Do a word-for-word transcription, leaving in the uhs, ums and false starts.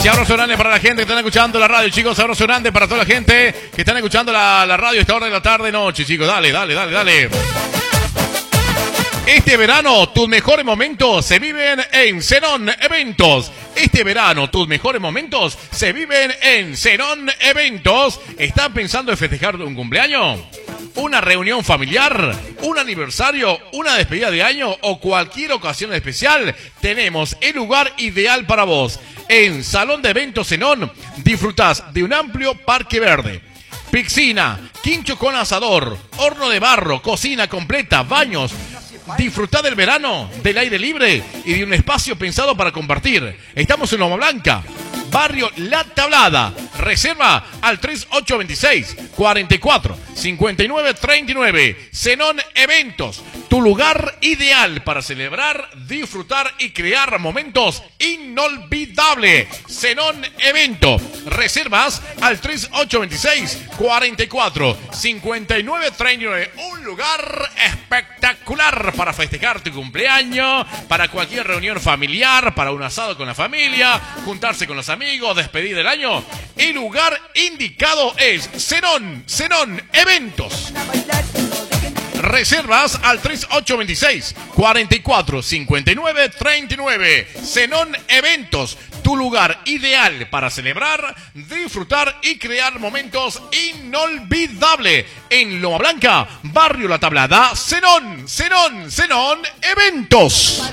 Gracias, abrazo grande para la gente que están escuchando la radio, chicos. Abrazo grande para toda la gente que están escuchando la, la radio a esta hora de la tarde, noche, chicos. Dale, dale, dale, dale. Este verano, tus mejores momentos se viven en Zenón Eventos. Este verano, tus mejores momentos se viven en Zenón Eventos. ¿Estás pensando en festejar un cumpleaños? ¿Una reunión familiar? ¿Un aniversario? ¿Una despedida de año? ¿O cualquier ocasión especial? Tenemos el lugar ideal para vos. En Salón de Eventos Zenón, disfrutás de un amplio parque verde. Piscina, quincho con asador, horno de barro, cocina completa, baños. Disfrutá del verano, del aire libre y de un espacio pensado para compartir. Estamos en Loma Blanca, barrio La Tablada. Reserva al tres ocho dos seis, cuatro cuatro, cinco nueve tres nueve. Zenón Eventos, tu lugar ideal para celebrar, disfrutar y crear momentos inolvidables. Zenón Evento. Reservas al tres ocho dos seis, cuatro cuatro, cinco nueve tres nueve. Un lugar espectacular para festejar tu cumpleaños, para cualquier reunión familiar, para un asado con la familia, juntarse con los amigos, despedir el año. El lugar indicado es Zenón, Zenón Eventos. Reservas al tres ocho dos seis, cuatro cuatro, cinco nueve tres nueve. Zenón Eventos, tu lugar ideal para celebrar, disfrutar y crear momentos inolvidables. En Loma Blanca, barrio La Tablada, Zenón, Zenón, Zenón Eventos.